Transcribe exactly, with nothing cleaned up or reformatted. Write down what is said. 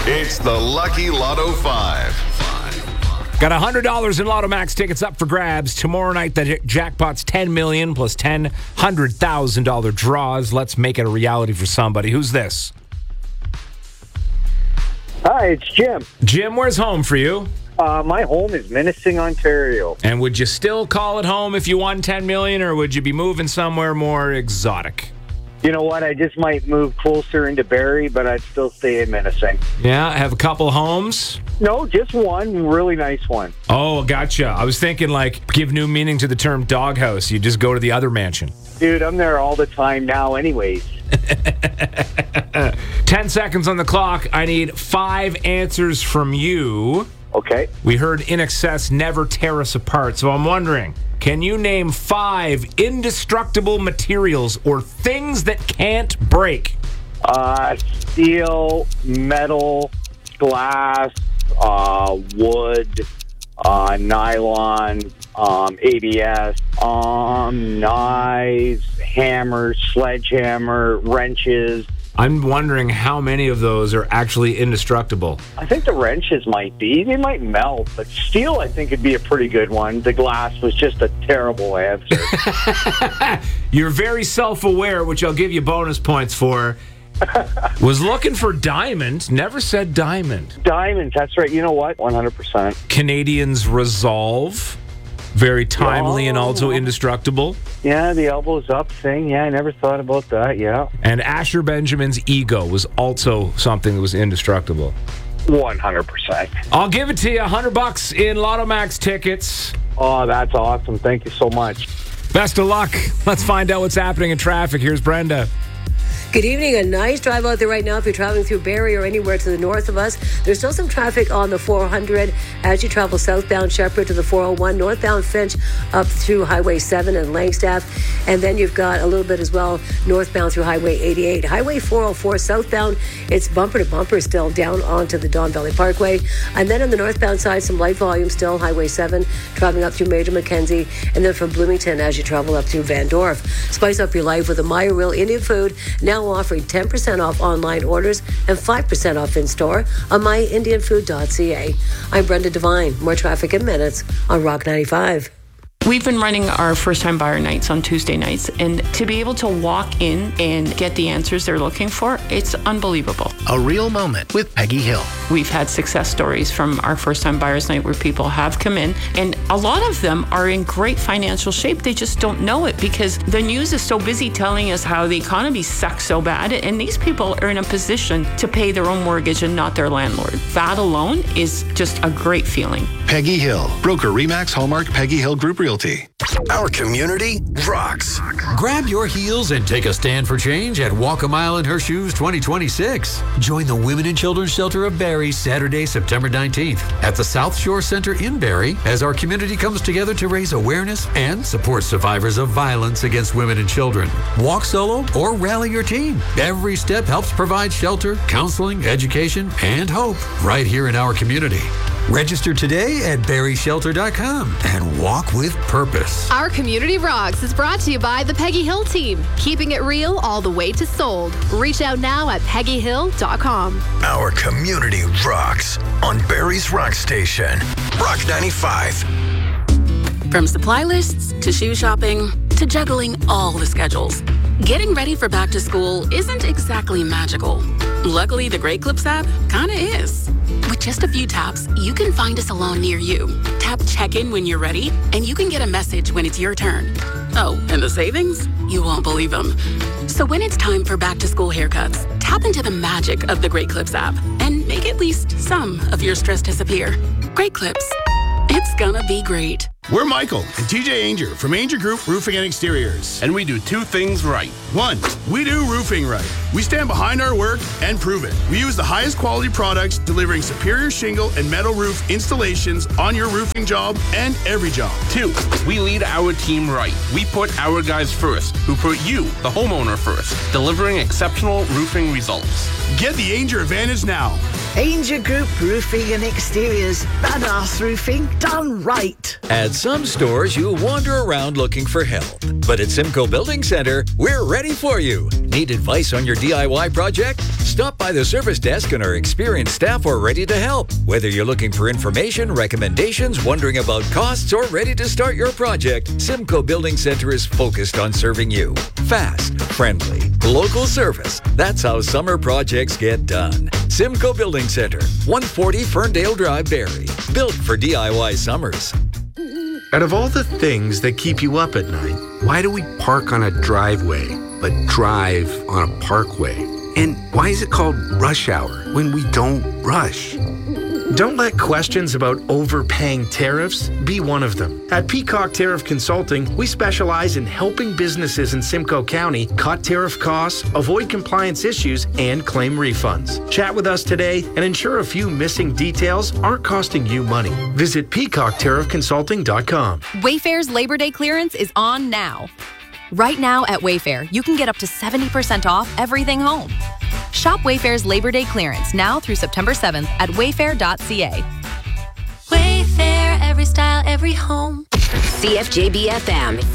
It's the Lucky Lotto five. Got one hundred dollars in Lotto Max tickets up for grabs. Tomorrow night, the jackpot's ten million dollars plus ten one hundred thousand dollars draws. Let's make it a reality for somebody. Who's this? Hi, it's Jim. Jim, where's home for you? Uh, my home is Menacing, Ontario. And would you still call it home if you won ten million dollars, or would you be moving somewhere more exotic? You know what? I just might move closer into Barrie, but I'd still stay in Menacing. Yeah, have a couple homes? No, just one really nice one. Oh, gotcha. I was thinking, like, give new meaning to the term doghouse. You just go to the other mansion. Dude, I'm there all the time now anyways. Ten seconds on the clock. I need five answers from you. Okay. We heard In Excess never tear us apart, so I'm wondering, can you name five indestructible materials or things that can't break? Uh, steel, metal, glass, uh, wood, uh, nylon, um, A B S, um, knives, hammers, sledgehammer, wrenches. I'm wondering how many of those are actually indestructible. I think the wrenches might be. They might melt, but steel, I think, would be a pretty good one. The glass was just a terrible answer. You're very self-aware, which I'll give you bonus points for. Was looking for diamond, never said diamond. Diamonds, that's right. You know what? one hundred percent. Canadians' resolve. Very timely oh. and also indestructible. Yeah, the elbows up thing. Yeah, I never thought about that. Yeah. And Asher Benjamin's ego was also something that was indestructible. one hundred percent. I'll give it to you. one hundred bucks in Lotto Max tickets. Oh, that's awesome. Thank you so much. Best of luck. Let's find out what's happening in traffic. Here's Brenda. Good evening. A nice drive out there right now if you're traveling through Barrie or anywhere to the north of us. There's still some traffic on the four hundred as you travel southbound Shepherd to the four oh one, northbound Finch up through Highway seven and Langstaff. And then you've got a little bit as well northbound through Highway eighty-eight. Highway four oh four southbound, it's bumper to bumper still down onto the Don Valley Parkway. And then on the northbound side, some light volume still, Highway seven, traveling up through Major Mackenzie. And then from Bloomington as you travel up through Van Dorf. Spice up your life with a Maya Real Indian Food, now offering ten percent off online orders and five percent off in store on my indian food dot c a. I'm Brenda Devine. More traffic in minutes on Rock ninety-five. We've been running our first-time buyer nights on Tuesday nights, and to be able to walk in and get the answers they're looking for, it's unbelievable. A real moment with Peggy Hill. We've had success stories from our first-time buyers night where people have come in, and a lot of them are in great financial shape. They just don't know it because the news is so busy telling us how the economy sucks so bad, and these people are in a position to pay their own mortgage and not their landlord. That alone is just a great feeling. Peggy Hill, broker Remax Hallmark Peggy Hill Group Realty. Our community rocks. Grab your heels and take a stand for change at Walk a Mile in Her Shoes twenty twenty-six. Join the Women and Children's Shelter of Barrie Saturday, September nineteenth at the South Shore Center in Barrie as our community comes together to raise awareness and support survivors of violence against women and children. Walk solo or rally your team. Every step helps provide shelter, counseling, education, and hope right here in our community. Register today at barrie shelter dot com and walk with purpose. Our Community Rocks is brought to you by the Peggy Hill team, keeping it real all the way to sold. Reach out now at peggy hill dot com. Our community rocks on Barrie's Rock Station. Rock ninety-five. From supply lists to shoe shopping to juggling all the schedules, getting ready for back to school isn't exactly magical. Luckily, the Great Clips app kinda is. With just a few taps, you can find a salon near you. Tap check-in when you're ready, and you can get a message when it's your turn. Oh, and the savings? You won't believe them. So when it's time for back-to-school haircuts, tap into the magic of the Great Clips app and make at least some of your stress disappear. Great Clips. It's gonna be great. We're Michael and T J Ainger from Ainger Group Roofing and Exteriors. And we do two things right. One, we do roofing right. We stand behind our work and prove it. We use the highest quality products, delivering superior shingle and metal roof installations on your roofing job and every job. Two, we lead our team right. We put our guys first, who put you, the homeowner, first, delivering exceptional roofing results. Get the Ainger advantage now. Ainger Group Roofing and Exteriors. Badass roofing done right. Add some stores, you wander around looking for help. But at Simcoe Building Center, we're ready for you. Need advice on your D I Y project? Stop by the service desk and our experienced staff are ready to help. Whether you're looking for information, recommendations, wondering about costs, or ready to start your project, Simcoe Building Center is focused on serving you. Fast, friendly, local service. That's how summer projects get done. Simcoe Building Center, one forty Ferndale Drive, Barrie. Built for D I Y summers. Out of all the things that keep you up at night, why do we park on a driveway but drive on a parkway? And why is it called rush hour when we don't rush? Don't let questions about overpaying tariffs be one of them. At Peacock Tariff Consulting, we specialize in helping businesses in Simcoe County cut tariff costs, avoid compliance issues, and claim refunds. Chat with us today and ensure a few missing details aren't costing you money. Visit peacock tariff consulting dot com. Wayfair's Labor Day clearance is on now. Right now at Wayfair, you can get up to seventy percent off everything home. Shop Wayfair's Labor Day clearance now through September seventh at wayfair dot c a. Wayfair, every style, every home. C F J B F M,